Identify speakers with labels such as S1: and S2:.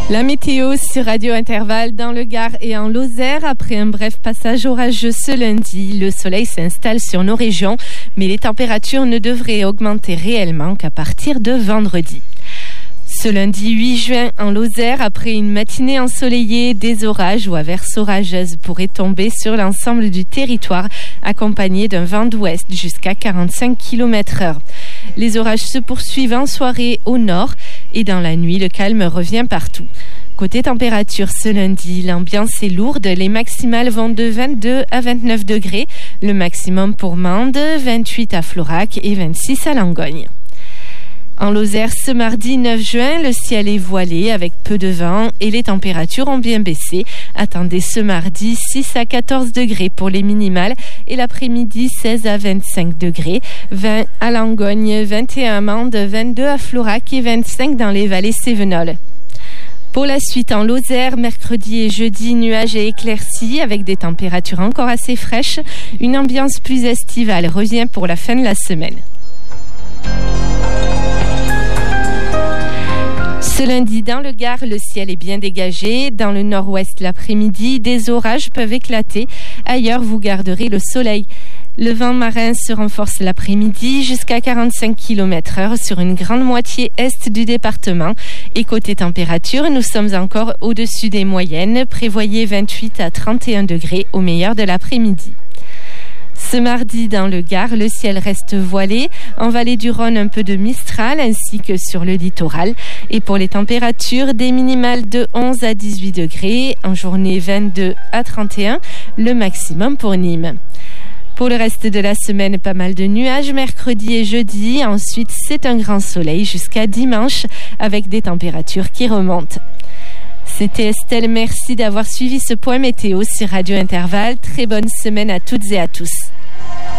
S1: La météo sur Radio Intervalle dans le Gard et en Lozère. Après un bref passage orageux ce lundi, le soleil s'installe sur nos régions, mais les températures ne devraient augmenter réellement qu'à partir de vendredi. Ce lundi 8 juin en Lozère, après une matinée ensoleillée, des orages ou averses orageuses pourraient tomber sur l'ensemble du territoire, accompagnés d'un vent d'ouest jusqu'à 45 km/h. Les orages se poursuivent en soirée au nord et dans la nuit, le calme revient partout. Côté température, ce lundi, l'ambiance est lourde. Les maximales vont de 22 à 29 degrés. Le maximum pour Mende, 28 à Florac et 26 à Langogne. En Lozère, ce mardi 9 juin, le ciel est voilé avec peu de vent et les températures ont bien baissé. Attendez ce mardi 6 à 14 degrés pour les minimales et l'après-midi 16 à 25 degrés, 20 à Langogne, 21 à Mende, 22 à Florac et 25 dans les vallées cévenoles. Pour la suite en Lozère, mercredi et jeudi, nuages et éclaircies avec des températures encore assez fraîches. Une ambiance plus estivale revient pour la fin de la semaine. Ce lundi, dans le Gard, le ciel est bien dégagé. Dans le nord-ouest, l'après-midi, des orages peuvent éclater. Ailleurs, vous garderez le soleil. Le vent marin se renforce l'après-midi jusqu'à 45 km/h sur une grande moitié est du département. Et côté température, nous sommes encore au-dessus des moyennes. Prévoyez 28 à 31 degrés au meilleur de l'après-midi. Ce mardi, dans le Gard, le ciel reste voilé. En vallée du Rhône, un peu de mistral ainsi que sur le littoral. Et pour les températures, des minimales de 11 à 18 degrés. En journée, 22 à 31, le maximum pour Nîmes. Pour le reste de la semaine, pas mal de nuages mercredi et jeudi. Ensuite, c'est un grand soleil jusqu'à dimanche avec des températures qui remontent. C'était Estelle, merci d'avoir suivi ce point météo sur Radio Intervalle. Très bonne semaine à toutes et à tous.